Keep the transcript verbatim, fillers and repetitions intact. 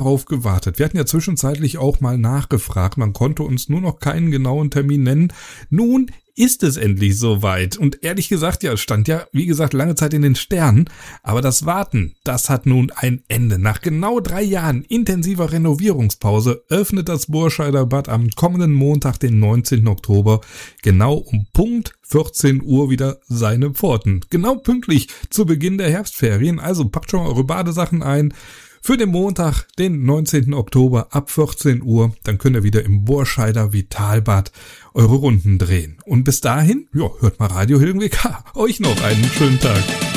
darauf gewartet. Wir hatten ja zwischenzeitlich auch mal nachgefragt. Man konnte uns nur noch keinen genauen Termin nennen. Nun ist es endlich soweit. Und ehrlich gesagt, ja, es stand ja, wie gesagt, lange Zeit in den Sternen. Aber das Warten, das hat nun ein Ende. Nach genau drei Jahren intensiver Renovierungspause öffnet das Burscheider Bad am kommenden Montag, den neunzehnten Oktober, genau um Punkt vierzehn Uhr wieder seine Pforten. Genau pünktlich zu Beginn der Herbstferien. Also packt schon mal eure Badesachen ein. Für den Montag, den neunzehnten Oktober ab vierzehn Uhr, dann könnt ihr wieder im Burscheider Vitalbad eure Runden drehen. Und bis dahin, ja, hört mal Radio Hilgen W K. Euch noch einen schönen Tag.